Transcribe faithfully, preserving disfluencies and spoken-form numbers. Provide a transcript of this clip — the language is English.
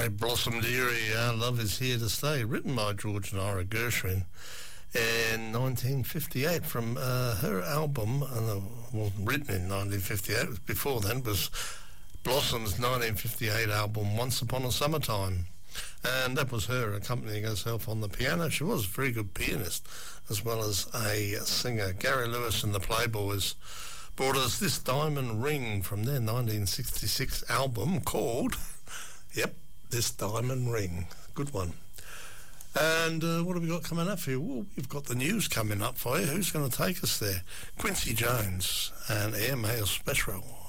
great Blossom Dearie, Our Love Is Here to Stay, written by George and Ira Gershwin in nineteen fifty-eight from uh, her album, and uh, well, written in nineteen fifty-eight, it was before then, was Blossom's nineteen fifty-eight album Once Upon a Summertime. And that was her accompanying herself on the piano. She was a very good pianist as well as a singer. Gary Lewis and the Playboys brought us this Diamond Ring from their nineteen sixty-six album called, yep, This Diamond Ring. Good one. And uh, what have we got coming up for you? Well, we've got the news coming up for you. Who's going to take us there? Quincy Jones and Airmail Special.